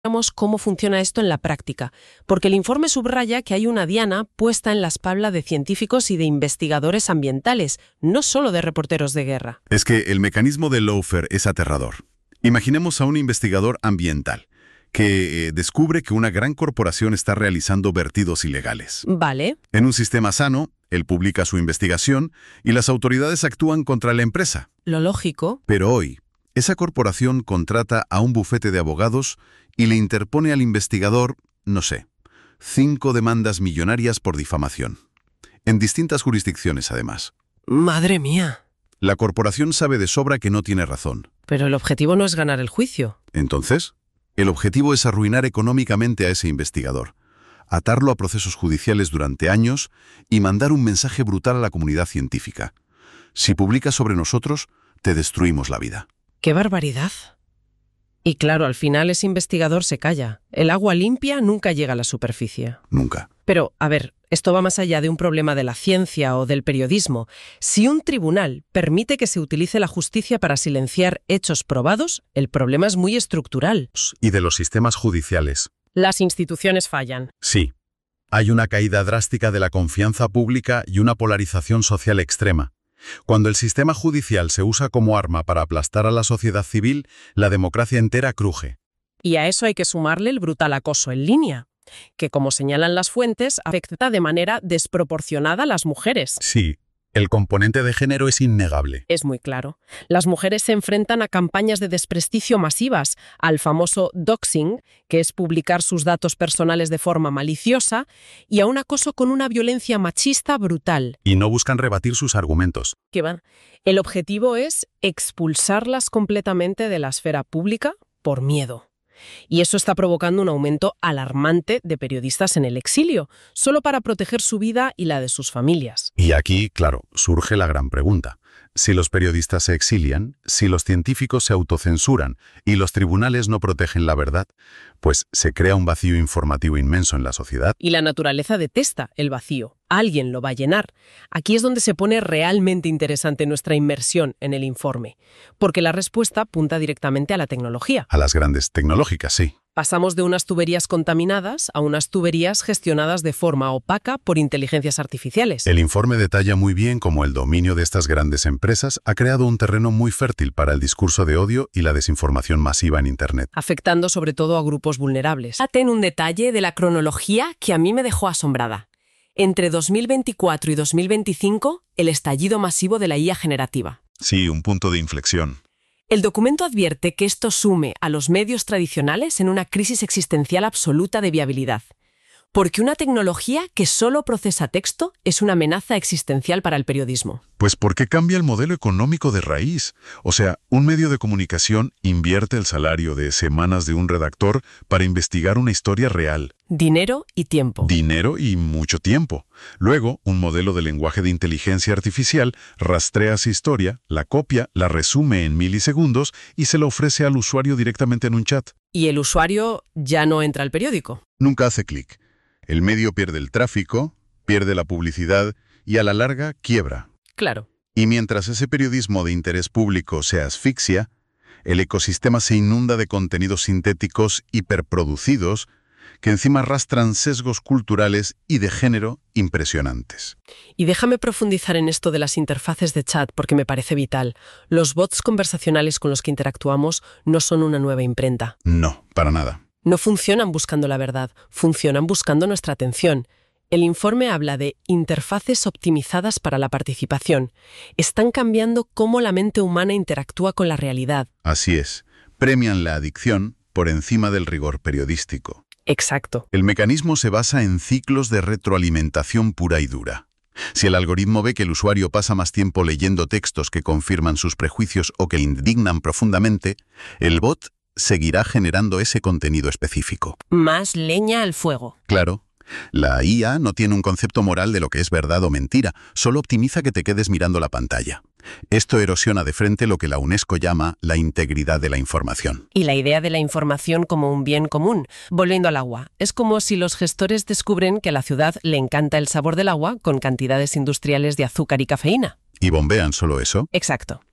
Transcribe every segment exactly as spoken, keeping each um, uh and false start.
Veamos cómo funciona esto en la práctica, porque el informe subraya que hay una diana puesta en la espalda de científicos y de investigadores ambientales, no solo de reporteros de guerra. Es que el mecanismo del lawfare es aterrador. Imaginemos a un investigador ambiental que eh, descubre que una gran corporación está realizando vertidos ilegales. Vale. En un sistema sano, él publica su investigación y las autoridades actúan contra la empresa. Lo lógico. Pero hoy, esa corporación contrata a un bufete de abogados y le interpone al investigador, no sé, cinco demandas millonarias por difamación. En distintas jurisdicciones, además. Madre mía. La corporación sabe de sobra que no tiene razón. Pero el objetivo no es ganar el juicio. Entonces, el objetivo es arruinar económicamente a ese investigador, atarlo a procesos judiciales durante años y mandar un mensaje brutal a la comunidad científica. Si publicas sobre nosotros, te destruimos la vida. ¡Qué barbaridad! Y claro, al final ese investigador se calla. El agua limpia nunca llega a la superficie. Nunca. Pero, a ver, esto va más allá de un problema de la ciencia o del periodismo. Si un tribunal permite que se utilice la justicia para silenciar hechos probados, el problema es muy estructural. Y de los sistemas judiciales. Las instituciones fallan. Sí. Hay una caída drástica de la confianza pública y una polarización social extrema. Cuando el sistema judicial se usa como arma para aplastar a la sociedad civil, la democracia entera cruje. Y a eso hay que sumarle el brutal acoso en línea, que, como señalan las fuentes, afecta de manera desproporcionada a las mujeres. Sí, el componente de género es innegable. Es muy claro. Las mujeres se enfrentan a campañas de desprestigio masivas, al famoso doxing, que es publicar sus datos personales de forma maliciosa, y a un acoso con una violencia machista brutal. Y no buscan rebatir sus argumentos. ¿Qué van? El objetivo es expulsarlas completamente de la esfera pública por miedo. Y eso está provocando un aumento alarmante de periodistas en el exilio, solo para proteger su vida y la de sus familias. Y aquí, claro, surge la gran pregunta. Si los periodistas se exilian, si los científicos se autocensuran y los tribunales no protegen la verdad, pues se crea un vacío informativo inmenso en la sociedad. Y la naturaleza detesta el vacío. Alguien lo va a llenar. Aquí es donde se pone realmente interesante nuestra inmersión en el informe, porque la respuesta apunta directamente a la tecnología. A las grandes tecnológicas, sí. Pasamos de unas tuberías contaminadas a unas tuberías gestionadas de forma opaca por inteligencias artificiales. El informe detalla muy bien cómo el dominio de estas grandes empresas ha creado un terreno muy fértil para el discurso de odio y la desinformación masiva en Internet. Afectando sobre todo a grupos vulnerables. Ten un detalle de la cronología que a mí me dejó asombrada. Entre dos mil veinticuatro y dos mil veinticinco, el estallido masivo de la I A generativa. Sí, un punto de inflexión. El documento advierte que esto sume a los medios tradicionales en una crisis existencial absoluta de viabilidad, porque una tecnología que solo procesa texto es una amenaza existencial para el periodismo. Pues porque cambia el modelo económico de raíz. O sea, un medio de comunicación invierte el salario de semanas de un redactor para investigar una historia real. Dinero y tiempo. Dinero y mucho tiempo. Luego, un modelo de lenguaje de inteligencia artificial rastrea esa historia, la copia, la resume en milisegundos y se la ofrece al usuario directamente en un chat. Y el usuario ya no entra al periódico. Nunca hace clic. El medio pierde el tráfico, pierde la publicidad y a la larga quiebra. Claro. Y mientras ese periodismo de interés público se asfixia, el ecosistema se inunda de contenidos sintéticos hiperproducidos que encima arrastran sesgos culturales y de género impresionantes. Y déjame profundizar en esto de las interfaces de chat porque me parece vital. Los bots conversacionales con los que interactuamos no son una nueva imprenta. No, para nada. No funcionan buscando la verdad, funcionan buscando nuestra atención. El informe habla de interfaces optimizadas para la participación. Están cambiando cómo la mente humana interactúa con la realidad. Así es. Premian la adicción por encima del rigor periodístico. Exacto. El mecanismo se basa en ciclos de retroalimentación pura y dura. Si el algoritmo ve que el usuario pasa más tiempo leyendo textos que confirman sus prejuicios o que le indignan profundamente, el bot seguirá generando ese contenido específico. Más leña al fuego. Claro. La I A no tiene un concepto moral de lo que es verdad o mentira, solo optimiza que te quedes mirando la pantalla. Esto erosiona de frente lo que la UNESCO llama la integridad de la información. Y la idea de la información como un bien común. Volviendo al agua, es como si los gestores descubren que a la ciudad le encanta el sabor del agua con cantidades industriales de azúcar y cafeína. ¿Y bombean solo eso? Exacto.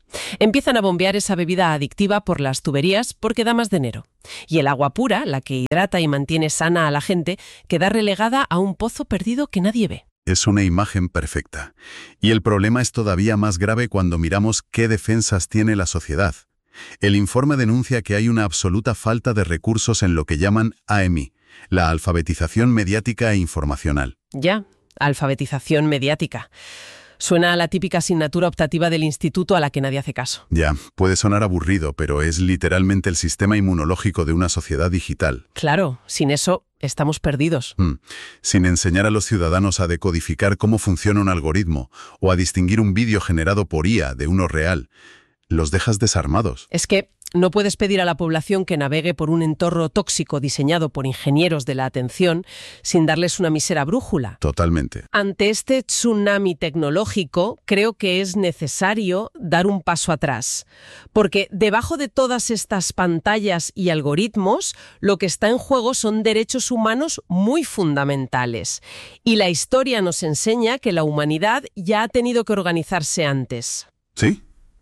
Empiezan a bombear esa bebida adictiva por las tuberías porque da más dinero. Y el agua pura, la que hidrata y mantiene sana a la gente, queda relegada a un pozo perdido que nadie ve. Es una imagen perfecta. Y el problema es todavía más grave cuando miramos qué defensas tiene la sociedad. El informe denuncia que hay una absoluta falta de recursos en lo que llaman A M I, la alfabetización mediática e informacional. Ya, alfabetización mediática. Suena a la típica asignatura optativa del instituto a la que nadie hace caso. Ya, puede sonar aburrido, pero es literalmente el sistema inmunológico de una sociedad digital. Claro, sin eso estamos perdidos. Mm. Sin enseñar a los ciudadanos a decodificar cómo funciona un algoritmo o a distinguir un vídeo generado por I A de uno real, los dejas desarmados. Es que no puedes pedir a la población que navegue por un entorno tóxico diseñado por ingenieros de la atención sin darles una mísera brújula. Totalmente. Ante este tsunami tecnológico, creo que es necesario dar un paso atrás. Porque debajo de todas estas pantallas y algoritmos, lo que está en juego son derechos humanos muy fundamentales. Y la historia nos enseña que la humanidad ya ha tenido que organizarse antes. ¿Sí?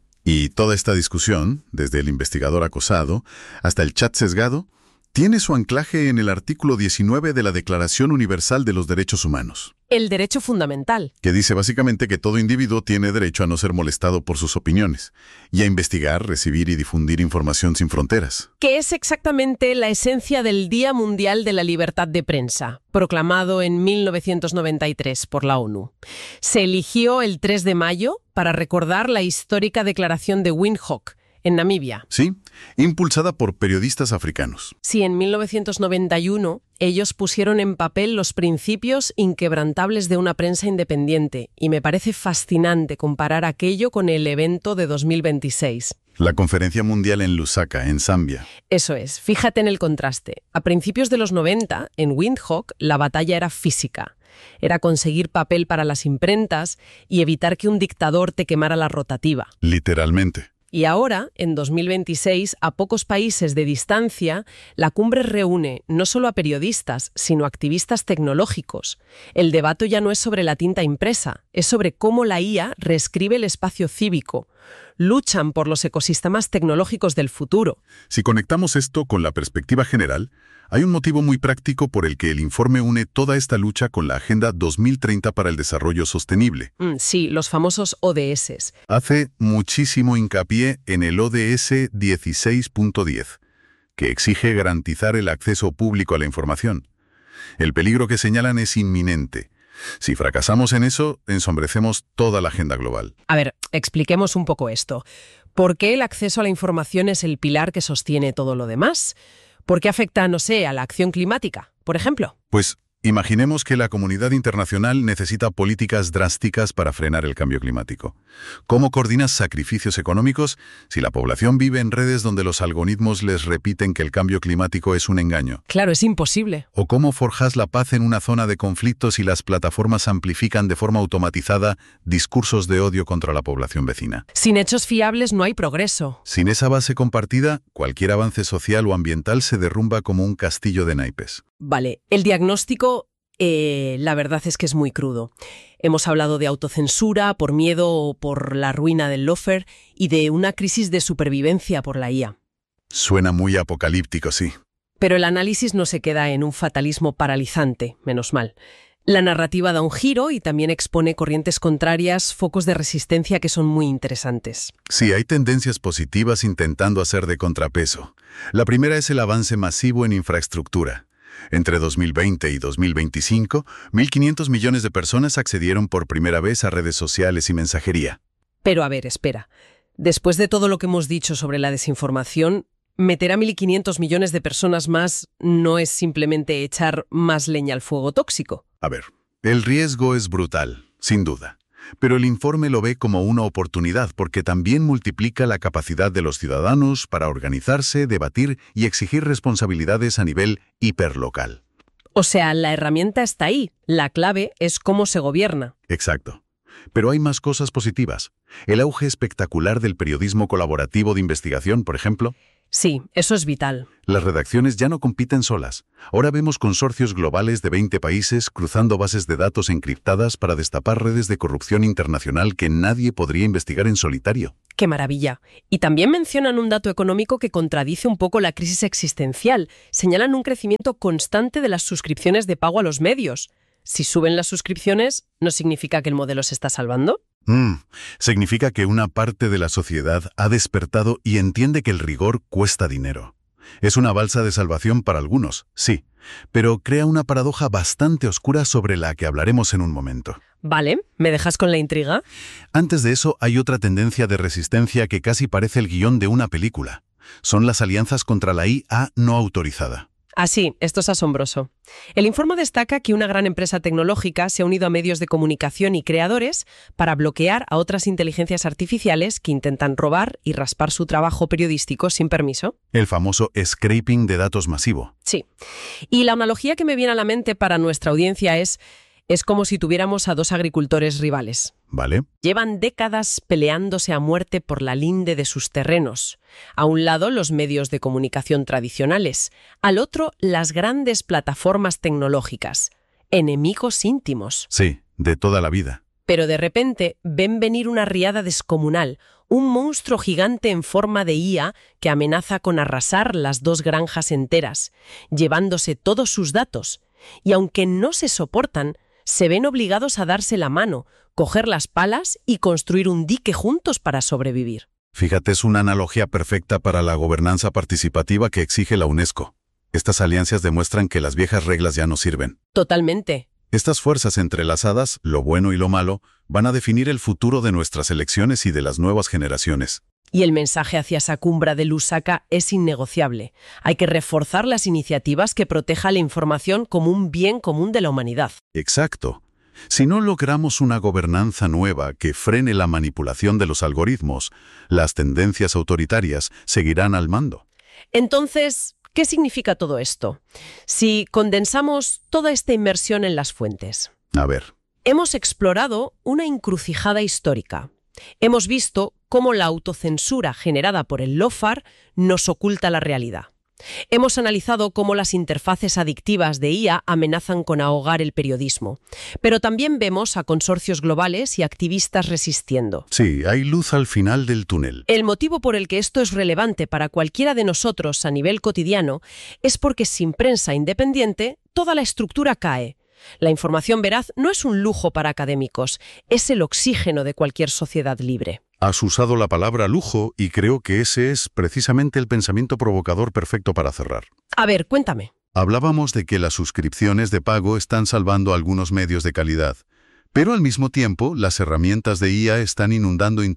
Y toda esta discusión, desde el investigador acosado hasta el chat sesgado, tiene su anclaje en el artículo diecinueve de la Declaración Universal de los Derechos Humanos. El derecho fundamental. Que dice básicamente que todo individuo tiene derecho a no ser molestado por sus opiniones y a investigar, recibir y difundir información sin fronteras. Que es exactamente la esencia del Día Mundial de la Libertad de Prensa, proclamado en mil novecientos noventa y tres por la ONU. Se eligió el tres de mayo para recordar la histórica declaración de Windhoek, en Namibia. Sí, impulsada por periodistas africanos. Sí, en mil novecientos noventa y uno ellos pusieron en papel los principios inquebrantables de una prensa independiente y me parece fascinante comparar aquello con el evento de dos mil veintiséis. La conferencia mundial en Lusaka, en Zambia. Eso es, fíjate en el contraste. A principios de los noventa, en Windhoek, la batalla era física. Era conseguir papel para las imprentas y evitar que un dictador te quemara la rotativa. Literalmente. Y ahora, en dos mil veintiséis, a pocos países de distancia, la cumbre reúne no solo a periodistas, sino a activistas tecnológicos. El debate ya no es sobre la tinta impresa, es sobre cómo la I A reescribe el espacio cívico. Luchan por los ecosistemas tecnológicos del futuro. Si conectamos esto con la perspectiva general, hay un motivo muy práctico por el que el informe une toda esta lucha con la Agenda dos mil treinta para el Desarrollo Sostenible. Mm, sí, los famosos O D S. Hace muchísimo hincapié en el O D S dieciséis punto diez, que exige garantizar el acceso público a la información. El peligro que señalan es inminente. Si fracasamos en eso, ensombrecemos toda la agenda global. A ver, expliquemos un poco esto. ¿Por qué el acceso a la información es el pilar que sostiene todo lo demás? ¿Por qué afecta, no sé, a la acción climática, por ejemplo? Pues imaginemos que la comunidad internacional necesita políticas drásticas para frenar el cambio climático. ¿Cómo coordinas sacrificios económicos si la población vive en redes donde los algoritmos les repiten que el cambio climático es un engaño? Claro, es imposible. ¿O cómo forjas la paz en una zona de conflicto si las plataformas amplifican de forma automatizada discursos de odio contra la población vecina? Sin hechos fiables no hay progreso. Sin esa base compartida, cualquier avance social o ambiental se derrumba como un castillo de naipes. Vale, el diagnóstico, eh, la verdad es que es muy crudo. Hemos hablado de autocensura por miedo o por la ruina del lawfare y de una crisis de supervivencia por la I A. Suena muy apocalíptico, sí. Pero el análisis no se queda en un fatalismo paralizante, menos mal. La narrativa da un giro y también expone corrientes contrarias, focos de resistencia que son muy interesantes. Sí, hay tendencias positivas intentando hacer de contrapeso. La primera es el avance masivo en infraestructura. Entre dos mil veinte y dos mil veinticinco, mil quinientos millones de personas accedieron por primera vez a redes sociales y mensajería. Pero a ver, espera. Después de todo lo que hemos dicho sobre la desinformación, meter a mil quinientos millones de personas más no es simplemente echar más leña al fuego tóxico. A ver, el riesgo es brutal, sin duda. Pero el informe lo ve como una oportunidad porque también multiplica la capacidad de los ciudadanos para organizarse, debatir y exigir responsabilidades a nivel hiperlocal. O sea, la herramienta está ahí. La clave es cómo se gobierna. Exacto. Pero hay más cosas positivas. El auge espectacular del periodismo colaborativo de investigación, por ejemplo. Sí, eso es vital. Las redacciones ya no compiten solas. Ahora vemos consorcios globales de veinte países cruzando bases de datos encriptadas para destapar redes de corrupción internacional que nadie podría investigar en solitario. ¡Qué maravilla! Y también mencionan un dato económico que contradice un poco la crisis existencial. Señalan un crecimiento constante de las suscripciones de pago a los medios. Si suben las suscripciones, ¿no significa que el modelo se está salvando? Mm, significa que una parte de la sociedad ha despertado y entiende que el rigor cuesta dinero. Es una balsa de salvación para algunos, sí, pero crea una paradoja bastante oscura sobre la que hablaremos en un momento. Vale, ¿me dejas con la intriga? Antes de eso, hay otra tendencia de resistencia que casi parece el guión de una película. Son las alianzas contra la I A no autorizada. Ah, sí, esto es asombroso. El informe destaca que una gran empresa tecnológica se ha unido a medios de comunicación y creadores para bloquear a otras inteligencias artificiales que intentan robar y raspar su trabajo periodístico sin permiso. El famoso scraping de datos masivo. Sí. Y la analogía que me viene a la mente para nuestra audiencia es, es como si tuviéramos a dos agricultores rivales. ¿Vale? Llevan décadas peleándose a muerte por la linde de sus terrenos. A un lado, los medios de comunicación tradicionales. Al otro, las grandes plataformas tecnológicas. Enemigos íntimos. Sí, de toda la vida. Pero de repente ven venir una riada descomunal, un monstruo gigante en forma de I A que amenaza con arrasar las dos granjas enteras, llevándose todos sus datos. Y aunque no se soportan, se ven obligados a darse la mano, coger las palas y construir un dique juntos para sobrevivir. Fíjate, es una analogía perfecta para la gobernanza participativa que exige la UNESCO. Estas alianzas demuestran que las viejas reglas ya no sirven. Totalmente. Estas fuerzas entrelazadas, lo bueno y lo malo, van a definir el futuro de nuestras elecciones y de las nuevas generaciones. Y el mensaje hacia esa cumbre de Lusaka es innegociable. Hay que reforzar las iniciativas que protejan la información como un bien común de la humanidad. Exacto. Si no logramos una gobernanza nueva que frene la manipulación de los algoritmos, las tendencias autoritarias seguirán al mando. Entonces, ¿qué significa todo esto? Si condensamos toda esta inmersión en las fuentes. A ver. Hemos explorado una encrucijada histórica. Hemos visto cómo la autocensura generada por el lawfare nos oculta la realidad. Hemos analizado cómo las interfaces adictivas de I A amenazan con ahogar el periodismo. Pero también vemos a consorcios globales y activistas resistiendo. Sí, hay luz al final del túnel. El motivo por el que esto es relevante para cualquiera de nosotros a nivel cotidiano es porque sin prensa independiente, toda la estructura cae. La información veraz no es un lujo para académicos, es el oxígeno de cualquier sociedad libre. Has usado la palabra lujo y creo que ese es precisamente el pensamiento provocador perfecto para cerrar. A ver, cuéntame. Hablábamos de que las suscripciones de pago están salvando algunos medios de calidad, pero al mismo tiempo las herramientas de I A están inundando